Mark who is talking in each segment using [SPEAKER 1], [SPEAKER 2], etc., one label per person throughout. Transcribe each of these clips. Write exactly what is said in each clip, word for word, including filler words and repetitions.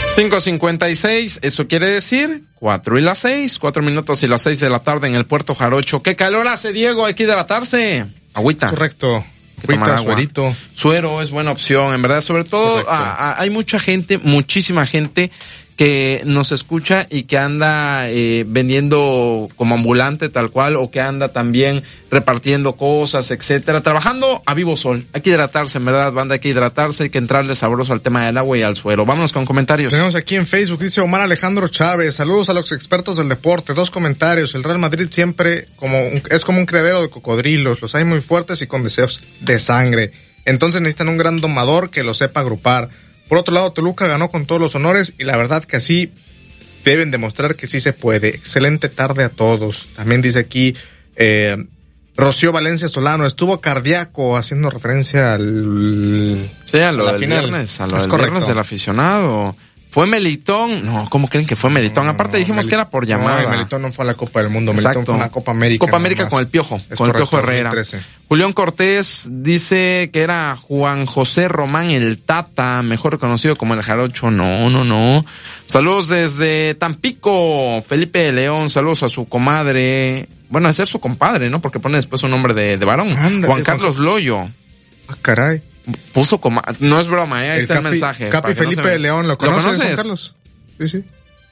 [SPEAKER 1] cinco cincuenta y seis, eso quiere decir cuatro y las seis, cuatro minutos y las seis de la tarde en el Puerto Jarocho. ¿Qué calor hace, Diego? Hay que hidratarse. Agüita.
[SPEAKER 2] Correcto. Agüita, suerito.
[SPEAKER 1] Suero es buena opción, en verdad. Sobre todo, a, a, hay mucha gente, muchísima gente que nos escucha y que anda eh, vendiendo como ambulante tal cual, o que anda también repartiendo cosas, etcétera, trabajando a vivo sol. Hay que hidratarse, en verdad, banda, hay que hidratarse, hay que entrarle sabroso al tema del agua y al suero. Vámonos con comentarios.
[SPEAKER 2] Tenemos aquí en Facebook, dice Omar Alejandro Chávez, saludos a los expertos del deporte, dos comentarios, el Real Madrid siempre como un, es como un criadero de cocodrilos, los hay muy fuertes y con deseos de sangre, entonces necesitan un gran domador que los sepa agrupar. Por otro lado, Toluca ganó con todos los honores y la verdad que así deben demostrar que sí se puede. Excelente tarde a todos. También dice aquí eh, Rocío Valencia Solano, estuvo cardíaco, haciendo referencia al...
[SPEAKER 1] Sí, a lo del final. viernes, a lo es del correcto. Viernes del aficionado. ¿Fue Melitón? No, ¿cómo creen que fue Melitón? No, Aparte dijimos Mel- que era por llamada.
[SPEAKER 2] No, Melitón no fue a la Copa del Mundo, Melitón fue a la Copa América.
[SPEAKER 1] Copa América con el Piojo, es con correcto, el Piojo Herrera. dos mil trece. Julián Cortés dice que era Juan José Román el Tata, mejor reconocido como el Jarocho. No, no, no. Saludos desde Tampico, Felipe León, saludos a su comadre. Bueno, a ser su compadre, ¿no? Porque pone después un nombre de, de varón. Ándale, Juan Carlos Juan... Loyo.
[SPEAKER 2] Ah, caray.
[SPEAKER 1] Puso como, no es broma, ¿eh? Ahí el está Capi, el mensaje.
[SPEAKER 2] Capi Felipe no de León, ¿lo conoces? ¿Lo conoces? Juan Carlos? Sí, sí.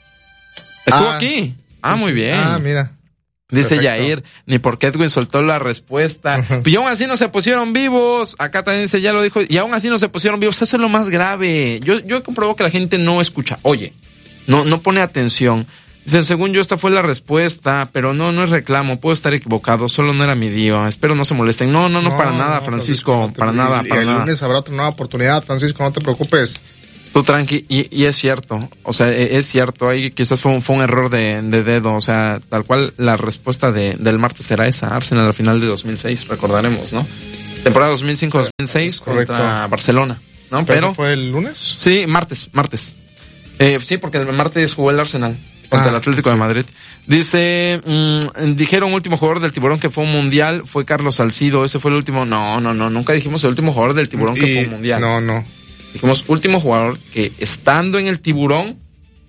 [SPEAKER 1] Estuvo
[SPEAKER 2] ah,
[SPEAKER 1] aquí. Ah, sí, muy sí. bien.
[SPEAKER 2] Ah, mira.
[SPEAKER 1] Dice
[SPEAKER 2] Perfecto.
[SPEAKER 1] Yair, ni porque Edwin soltó la respuesta. Uh-huh. Y aún así no se pusieron vivos. Acá también dice, ya lo dijo, y aún así no se pusieron vivos. Eso es lo más grave. Yo, yo he comprobado que la gente no escucha. Oye, no, no pone atención. Dice, según yo, esta fue la respuesta, pero no, no es reclamo, puedo estar equivocado, solo no era mi día, espero no se molesten. No, no, no, no para nada, no, Francisco, Francisco no te, para nada,
[SPEAKER 2] y,
[SPEAKER 1] para
[SPEAKER 2] y
[SPEAKER 1] nada.
[SPEAKER 2] El lunes habrá otra nueva oportunidad, Francisco, no te preocupes.
[SPEAKER 1] Tú tranqui, y, y es cierto, o sea, es cierto, ahí quizás fue un, fue un error de, de dedo, o sea, tal cual la respuesta de, del martes será esa, Arsenal al final de dos mil seis, recordaremos, ¿no? Temporada dos mil cinco dos mil seis
[SPEAKER 2] Correcto.
[SPEAKER 1] Contra Barcelona, ¿no?
[SPEAKER 2] ¿Pero,
[SPEAKER 1] pero
[SPEAKER 2] fue el lunes?
[SPEAKER 1] Sí, martes, martes. Eh, sí, porque el martes jugó el Arsenal contra ah. el Atlético de Madrid. Dice, mmm, dijeron último jugador del Tiburón que fue un mundial, fue Carlos Salcido, ese fue el último. No, no, no, nunca dijimos el último jugador del Tiburón y, que fue un mundial.
[SPEAKER 2] No, no.
[SPEAKER 1] Dijimos último jugador que estando en el Tiburón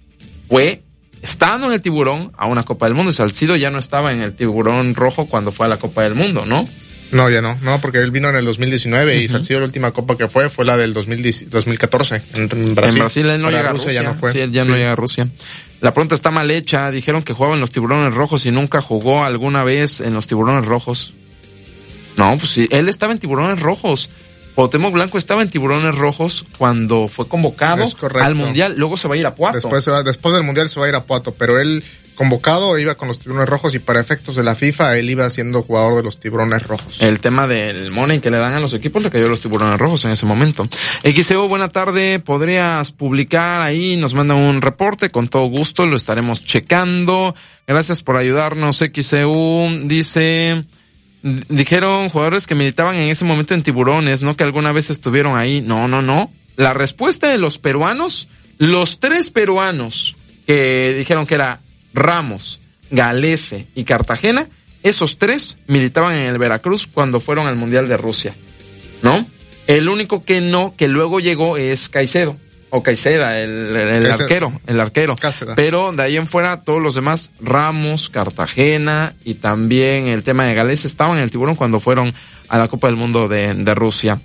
[SPEAKER 1] fue, estando en el Tiburón a una Copa del Mundo. Y Salcido ya no estaba en el Tiburón Rojo cuando fue a la Copa del Mundo, ¿no?
[SPEAKER 2] No, ya no, no, porque él vino en el dos mil diecinueve uh-huh. y Salcido la última copa que fue fue la del dos mil catorce en, en Brasil.
[SPEAKER 1] En Brasil él no llega a Rusia,
[SPEAKER 2] ya no fue.
[SPEAKER 1] Sí, él ya sí. no llega a Rusia. La pregunta está mal hecha, dijeron que jugaba en los Tiburones Rojos y nunca jugó alguna vez en los Tiburones Rojos. No, pues sí, él estaba en Tiburones Rojos. Cuauhtémoc Blanco estaba en Tiburones Rojos cuando fue convocado al Mundial, luego se va a ir a Puato.
[SPEAKER 2] Después, se va, después del Mundial se va a ir a Puato, pero él convocado iba con los Tiburones Rojos y para efectos de la FIFA él iba siendo jugador de los Tiburones Rojos.
[SPEAKER 1] El tema del money que le dan a los equipos le cayó a los Tiburones Rojos en ese momento. X C O, buena tarde, podrías publicar ahí, nos mandan un reporte, con todo gusto lo estaremos checando. Gracias por ayudarnos. X C O dice... Dijeron jugadores que militaban en ese momento en Tiburones, no que alguna vez estuvieron ahí. No, no, no. La respuesta de los peruanos, los tres peruanos que dijeron que era Ramos, Galese y Cartagena, esos tres militaban en el Veracruz cuando fueron al Mundial de Rusia, ¿no? El único que no, que luego llegó es Caicedo. O Caicedo, el, el, el arquero, el arquero.
[SPEAKER 2] Cáceres.
[SPEAKER 1] Pero de ahí en fuera, todos los demás, Ramos, Cartagena y también el tema de Gales, estaban en el Tiburón cuando fueron a la Copa del Mundo de, de Rusia.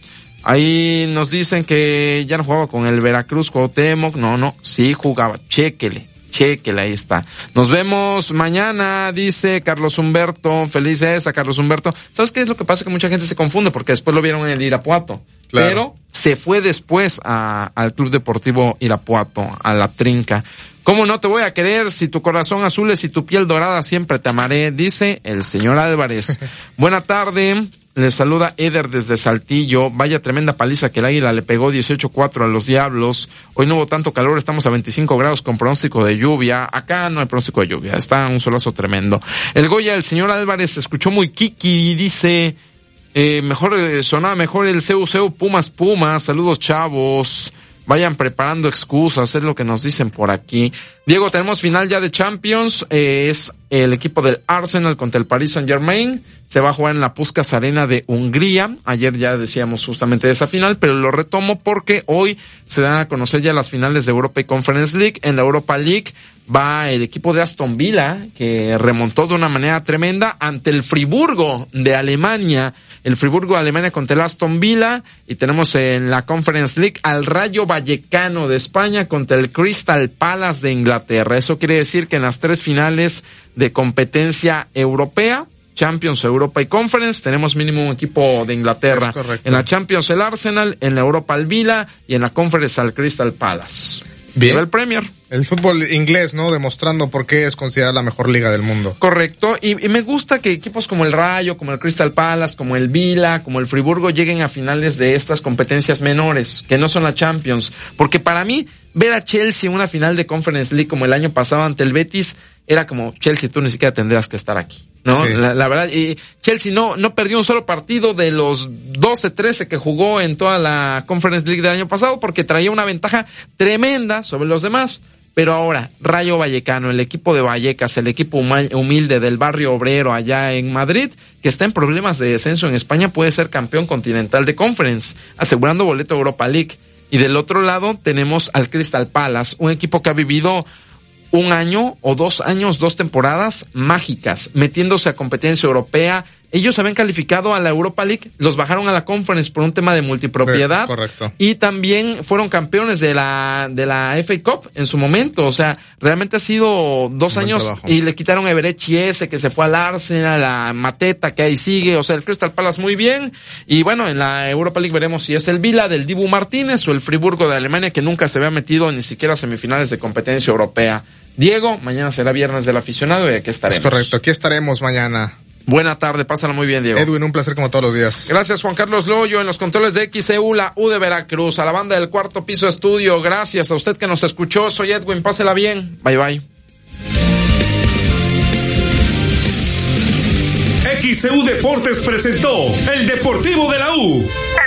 [SPEAKER 1] Ahí nos dicen que ya no jugaba con el Veracruz, Cuauhtémoc. No, no, sí jugaba. Chéquele, chéquele, ahí está. Nos vemos mañana, dice Carlos Humberto. Felices a Carlos Humberto. ¿Sabes qué es lo que pasa? Que mucha gente se confunde porque después lo vieron en el Irapuato. Claro. Pero se fue después a, al Club Deportivo Irapuato, a la Trinca. ¿Cómo no te voy a querer si tu corazón azul es y tu piel dorada siempre te amaré? Dice el señor Álvarez. Buena tarde. Les saluda Eder desde Saltillo. Vaya tremenda paliza que el Águila le pegó dieciocho cuatro a los Diablos. Hoy no hubo tanto calor, estamos a veinticinco grados con pronóstico de lluvia. Acá no hay pronóstico de lluvia, está un solazo tremendo. El Goya, el señor Álvarez, se escuchó muy kiki y dice... Eh, mejor, eh, sonaba mejor el C U C U Pumas Pumas. Saludos, chavos. Vayan preparando excusas, es lo que nos dicen por aquí. Diego, tenemos final ya de Champions. Eh, es el equipo del Arsenal contra el Paris Saint-Germain. Se va a jugar en la Puskás Arena de Hungría. Ayer ya decíamos justamente de esa final, pero lo retomo porque hoy se dan a conocer ya las finales de Europa y Conference League. En la Europa League va el equipo de Aston Villa, que remontó de una manera tremenda ante el Friburgo de Alemania. El Friburgo de Alemania contra el Aston Villa. Y tenemos en la Conference League al Rayo Vallecano de España contra el Crystal Palace de Inglaterra. Eso quiere decir que en las tres finales de competencia europea, Champions, Europa y Conference, tenemos mínimo un equipo de Inglaterra. En la Champions el Arsenal, en la Europa el Villa y en la Conference al Crystal Palace.
[SPEAKER 2] Bien.
[SPEAKER 1] El Premier.
[SPEAKER 2] El fútbol inglés, ¿no? Demostrando por qué es considerada la mejor liga del mundo.
[SPEAKER 1] Correcto. Y, y me gusta que equipos como el Rayo, como el Crystal Palace, como el Villa, como el Friburgo lleguen a finales de estas competencias menores, que no son la Champions. Porque para mí, ver a Chelsea en una final de Conference League como el año pasado ante el Betis, era como, Chelsea, tú ni siquiera tendrías que estar aquí, ¿no?
[SPEAKER 2] Sí.
[SPEAKER 1] La, la verdad, y Chelsea no, no perdió un solo partido de los doce, trece que jugó en toda la Conference League del año pasado porque traía una ventaja tremenda sobre los demás. Pero ahora, Rayo Vallecano, el equipo de Vallecas, el equipo humilde del barrio obrero allá en Madrid, que está en problemas de descenso en España, puede ser campeón continental de Conference, asegurando boleto a Europa League. Y del otro lado tenemos al Crystal Palace, un equipo que ha vivido un año o dos años, dos temporadas mágicas, metiéndose a competencia europea. Ellos habían calificado a la Europa League, los bajaron a la Conference por un tema de multipropiedad.
[SPEAKER 2] Sí, correcto.
[SPEAKER 1] Y también fueron campeones de la de la F A Cup en su momento. O sea, realmente ha sido dos
[SPEAKER 2] Buen
[SPEAKER 1] años
[SPEAKER 2] trabajo.
[SPEAKER 1] y le quitaron a Everett Chiesa, que se fue al Arsenal, a Mateta, que ahí sigue. O sea, el Crystal Palace muy bien. Y bueno, en la Europa League veremos si es el Villa del Dibu Martínez o el Friburgo de Alemania, que nunca se había metido ni siquiera a semifinales de competencia europea. Diego, mañana será viernes del aficionado y aquí estaremos.
[SPEAKER 2] Es correcto, aquí estaremos mañana.
[SPEAKER 1] Buena tarde, pásala muy bien, Diego.
[SPEAKER 2] Edwin, un placer como todos los días.
[SPEAKER 1] Gracias, Juan Carlos Loyo, en los controles de X E U, la U de Veracruz, a la banda del Cuarto Piso Estudio. Gracias a usted que nos escuchó. Soy Edwin, pásela bien. Bye, bye.
[SPEAKER 3] X E U Deportes presentó El Deportivo de la U.